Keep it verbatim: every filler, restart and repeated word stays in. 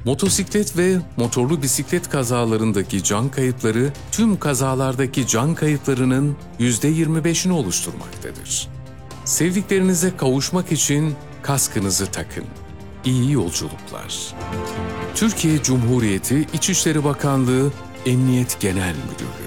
Motosiklet ve motorlu bisiklet kazalarındaki can kayıpları tüm kazalardaki can kayıplarının yüzde yirmi beşini oluşturmaktadır. Sevdiklerinize kavuşmak için kaskınızı takın. İyi yolculuklar. Türkiye Cumhuriyeti İçişleri Bakanlığı Emniyet Genel Müdürlüğü